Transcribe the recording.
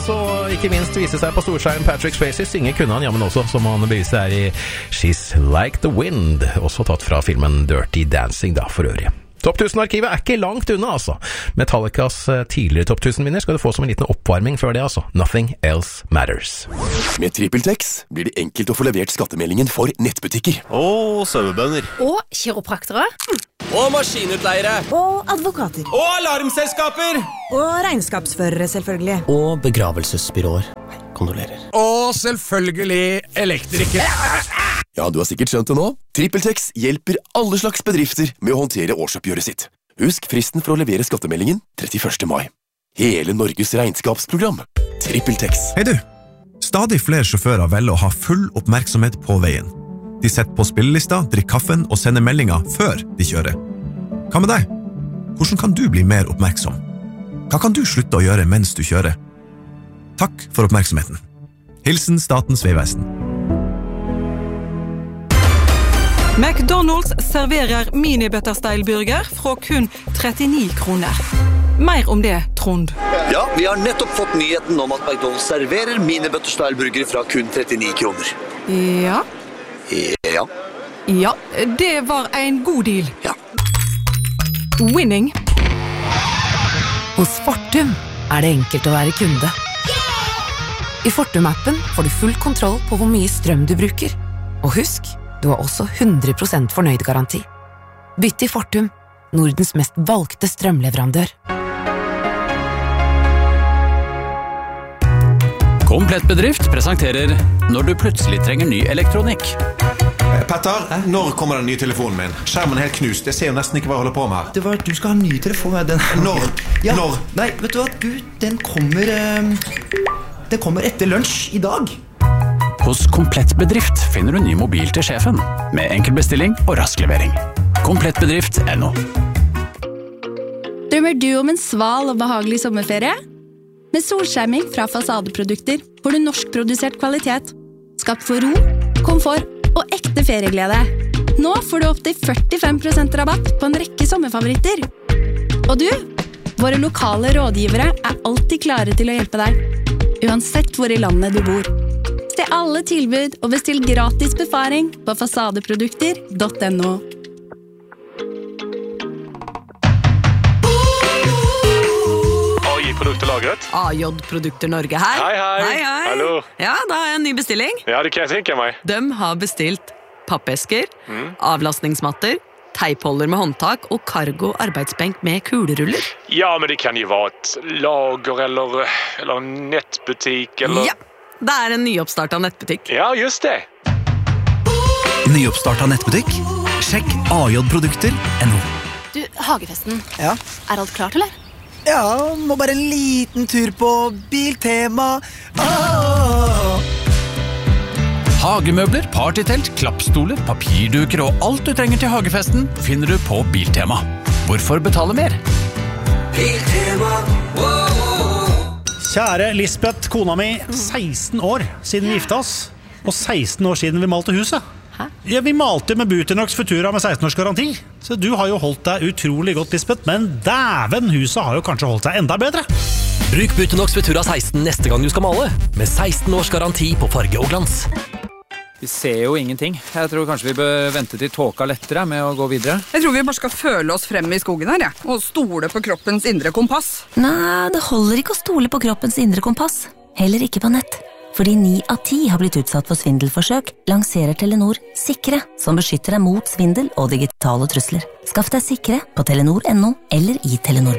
Så ikke minst vise seg på storskjerm Patrick Swayze synger kunne han jammen også, som han beviser her i She's Like the Wind, også tatt fra filmen Dirty Dancing da for øvrig. Topp 1000-arkivet ikke langt unna, altså. Metallicas tidligere Topp 1000-vinner skal du få som en liten oppvarming før det, altså. Nothing Else Matters. Med TrippelTex blir det enkelt å få levert skattemeldingen for nettbutikker. Og sauebønder. Og kiropraktere. Og maskinutleiere. Og advokater. Og alarmselskaper. Og regnskapsførere, selvfølgelig. Og begravelsesbyråer. Kondolerer. Og selvfølgelig elektrikere. Ja, du har sikkert skjønt det nå. TrippelTex hjelper alle slags bedrifter med å håndtere årsoppgjøret sitt. Husk fristen for å levere skattemeldingen 31. mai. Hele Norges regnskapsprogram. TrippelTex. Hei du! Stadig flere sjåfører velger å ha full oppmerksomhet på veien. De setter på spillelista, drikker kaffen og sender meldinger før de kjører. Hva med deg? Hvordan kan du bli mer oppmerksom? Hva kan du slutte å gjøre mens du kjører? Takk for oppmerksomheten. Hilsen Statens vegvesen. McDonald's serverer mini-butterstyle-burger fra kun 39 kroner. Mer om det, Trond. Ja, vi har nettopp fått nyheten om at McDonald's serverer mini-butterstyle-burger fra kun 39 kroner. Ja. Ja. Ja, det var en god deal. Ja. Winning. Hos Fortum er det enkelt å være kunde. I Fortum-appen får du full kontroll på hvor mye strøm du bruker. Og husk, du har også 100% fornøyd garanti. Bytt i Fortum, Nordens mest valgte strømleverandør. Komplett bedrift presenterer Når du plutselig trenger ny elektronikk. Petter, når kommer den nye telefonen min? Skjermen er helt knust, jeg ser jo nesten ikke hva jeg holder på med her. Det var, du skal ha en ny telefon. Når? Ja. Når? Nei, vet du hva, den kommer etter lunsj i dag. Hos Komplett bedrift finner du ny mobil til sjefen, med enkel bestilling og rask levering. Komplettbedrift.no. Drømmer du om en sval og behagelig sommerferie? Med solskjerming fra Fasadeprodukter får du norskprodusert kvalitet, skapt for ro, komfort og ekte ferieglede. Nå får du opp til 45% rabatt på en rekke sommerfavoritter. Og du, våre lokale rådgivere er alltid klare til å hjelpe deg, uansett hvor i landet du bor. Se alle tilbud og bestill gratis befaring på fasadeprodukter.no. AJ-produkter lagret. AJ-produkter Norge her. Hei, hei. Hei, hei. Hallo. Ja, da har jeg en ny bestilling. Ja, det kan jeg tenke meg. De har bestilt pappesker, avlastningsmatter, teipholder med håndtak og cargo arbeidsbenk med kuleruller. Ja, men det kan jo være et lager eller en nettbutikk eller... Ja, det er en nyoppstartet nettbutikk. Ja, just det. Nyoppstartet nettbutikk? Sjekk AJ-produkter.no. Du, Hagefesten. Ja? Er alt klart, eller? Ja, må bare en liten tur på Biltema. Hagemøbler, partytelt, klappstoler, papirduker og alt du trenger til hagefesten finner du på Biltema. Hvorfor betale mer? Biltema. Kjære Lisbeth, kona mi, 16 år siden vi gifta oss, og 16 år siden vi malte huset. Hæ? Ja, vi malte med Buternox Futura med 16 års garanti. Så du har jo holdt deg utrolig godt, Lisbeth, men dæven, huset har jo kanskje holdt seg enda bedre. Bruk Buternox Futura 16 neste gang du skal male, med 16 års garanti på farge og glans. Vi ser jo ingenting. Jeg tror kanskje vi bør vente til tåka lettere med å gå videre. Jeg tror vi bare skal føle oss frem i skogen her, ja. Og stole på kroppens indre kompass. Nei, det holder ikke å stole på kroppens indre kompass. Heller ikke på nett. Fordi 9 av 10 har blitt utsatt for svindelforsøk, lanserer Telenor Sikre, som beskytter deg mot svindel og digitale trusler. Skaff deg Sikre på Telenor.no eller i Telenor.